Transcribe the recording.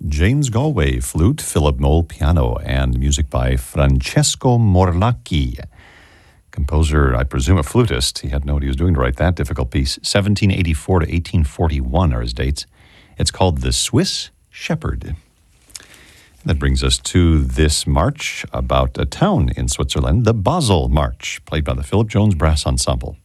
James Galway, flute, Philip Noll, piano, and music by Francesco Morlacchi. Composer, I presume a flutist. He had to know what he was doing to write that difficult piece. 1784 to 1841 are his dates. It's called The Swiss Shepherd. That brings us to this march about a town in Switzerland, the Basel March, played by the Philip Jones Brass Ensemble.